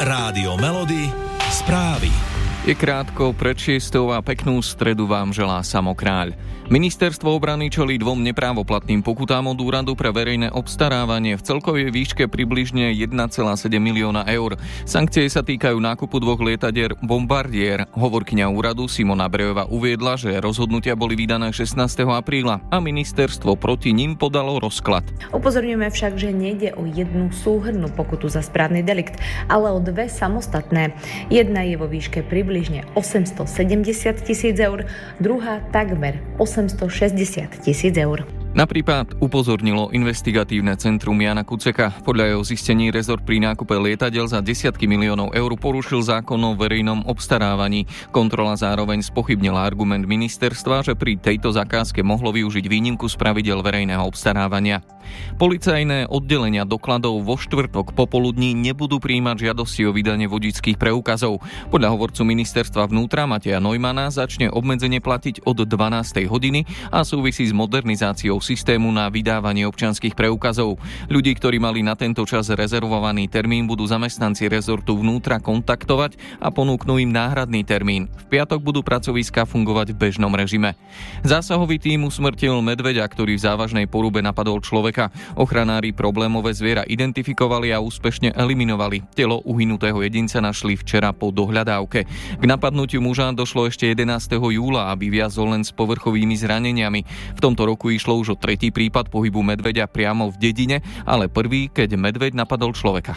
Rádio Melody, správy. Je krátko pred 6:00 a peknú stredu vám želá Samo Kráľ. Ministerstvo obrany čelí 2 neprávoplatným pokutám od Úradu pre verejné obstarávanie v celkovej výške približne 1,7 milióna eur. Sankcie sa týkajú nákupu 2 lietadier Bombardier. Hovorkyňa úradu Simona Brejová uviedla, že rozhodnutia boli vydané 16. apríla a ministerstvo proti nim podalo rozklad. Upozorňujeme však, že nejde o jednu súhrnnú pokutu za správny delikt, ale o 2 samostatné. Jedna je vo výške približne 870 000 eur, druhá takmer 860 000 eur. Na prípad upozornilo investigatívne centrum Jana Kuceka. Podľa jeho zistení rezort pri nákupe lietadiel za desiatky miliónov eur porušil zákon o verejnom obstarávaní. Kontrola zároveň spochybnila argument ministerstva, že pri tejto zakázke mohlo využiť výnimku z pravidiel verejného obstarávania. Policajné oddelenia dokladov vo štvrtok popoludní nebudú prijímať žiadosti o vydanie vodičských preukazov. Podľa hovorcu ministerstva vnútra Mateja Neumanna začne obmedzenie platiť od 12. hodiny a súvisí s modernizáciou systému na vydávanie občianskych preukazov. Ľudí, ktorí mali na tento čas rezervovaný termín, budú zamestnanci rezortu vnútra kontaktovať a ponúknú im náhradný termín. V piatok budú pracoviská fungovať v bežnom režime. Zásahový tím usmrtil medveďa, ktorý v závažnej porúbe napadol človeka. Ochranári problémové zviera identifikovali a úspešne eliminovali. Telo uhynutého jedinca našli včera po dohľadávke. K napadnutiu muža došlo ešte 11. júla, aby viazol len s povrchovými zraneniami. V tomto roku išlo už o 3. prípad pohybu medveďa priamo v dedine, ale prvý, keď medveď napadol človeka.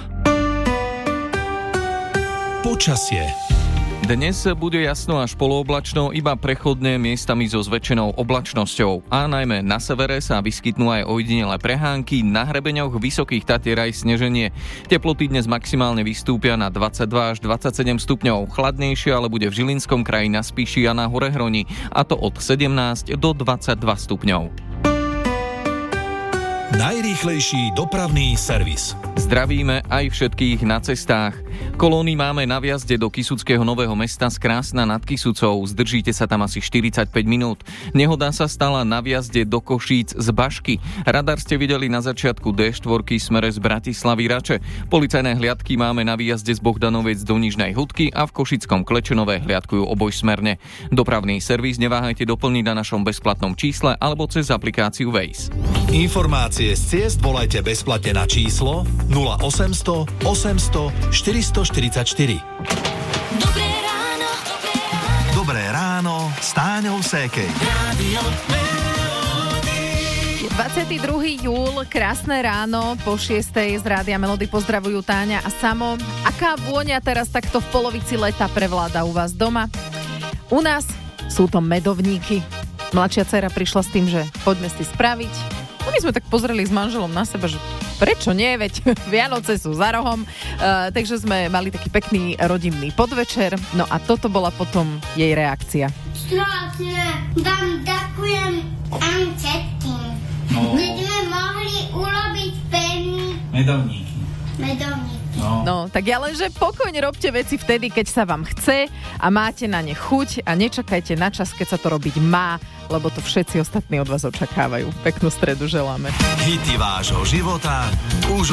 Počasie. Dnes bude jasno až polooblačno, iba prechodne miestami so zväčšenou oblačnosťou. A najmä na severe sa vyskytnú aj ojedinelé prehánky, na hrebeňoch Vysokých Tatier aj sneženie. Teploty dnes maximálne vystúpia na 22 až 27 stupňov. Chladnejšie ale bude v Žilinskom kraji, na Spiši a na Horehroni, a to od 17 do 22 stupňov. Najrýchlejší dopravný servis. Zdravíme aj všetkých na cestách. Kolóny máme na vjazde do Kysuckého Nového Mesta z Krásna nad Kysucou. Zdržíte sa tam asi 45 minút. Nehoda sa stala na vjazde do Košíc z Bašky. Radar ste videli na začiatku D4 smere z Bratislavy Rače. Policajné hliadky máme na výjazde z Bohdanovec do Nižnej Hudky a v Košickom Klečenove hliadkujú obojsmerne. Dopravný servis neváhajte doplniť na našom bezplatnom čísle alebo cez aplikáciu Waze. Informácie z ciest volajte bezplatne na číslo 0800 800 444. Dobré ráno. Dobré ráno s Táňou Sékej. 22. júl, krásne ráno, po 6:00 z Rádia Melody pozdravujú Táňa a Samo. Aká vôňa teraz takto v polovici leta prevláda u vás doma? U nás sú to medovníky. Mladšia dcera prišla s tým, že poďme si spraviť. No my sme tak pozreli s manželom na seba, že prečo nie, veď Vianoce sú za rohom, takže sme mali taký pekný rodinný podvečer, no a toto bola potom jej reakcia. Strašne vám ďakujem aj všetkým. My sme mohli urobiť pevný medovníky. No, tak ja lenže pokojne robte veci vtedy, keď sa vám chce a máte na ne chuť a nečakajte na čas, keď sa to robiť má, lebo to všetci ostatní od vás očakávajú. Peknú stredu želáme. Hity vášho života už